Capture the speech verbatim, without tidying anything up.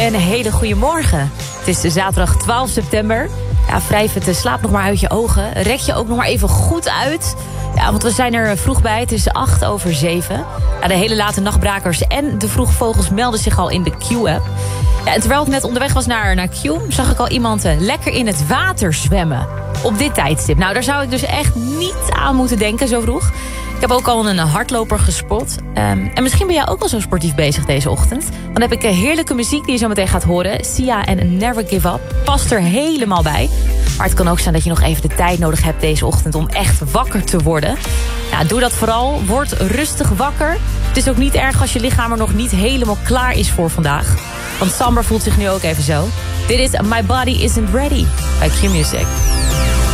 Een hele goede morgen. Het is de zaterdag twaalf september. Ja, wrijf het, slaap nog maar uit je ogen. Rek je ook nog maar even goed uit. Ja, want we zijn er vroeg bij. Het is acht over zeven. Ja, de hele late nachtbrakers en de vroege vogels melden zich al in de Q-app. Ja, en terwijl ik net onderweg was naar, naar Q, zag ik al iemand uh, lekker in het water zwemmen. Op dit tijdstip. Nou, daar zou ik dus echt niet aan moeten denken zo vroeg. Ik heb ook al een hardloper gespot. Um, en misschien ben jij ook wel zo sportief bezig deze ochtend. Dan heb ik uh, heerlijke muziek die je zo meteen gaat horen. Sia en Never Give Up past er helemaal bij. Maar het kan ook zijn dat je nog even de tijd nodig hebt deze ochtend om echt wakker te worden. Ja, doe dat vooral. Word rustig wakker. Het is ook niet erg als je lichaam er nog niet helemaal klaar is voor vandaag. Want Samber voelt zich nu ook even zo. Dit is My Body Isn't Ready bij Q Music.